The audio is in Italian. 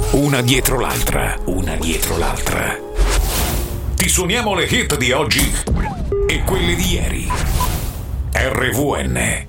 Una dietro l'altra, una dietro l'altra. Ti suoniamo le hit di oggi e quelle di ieri. RVN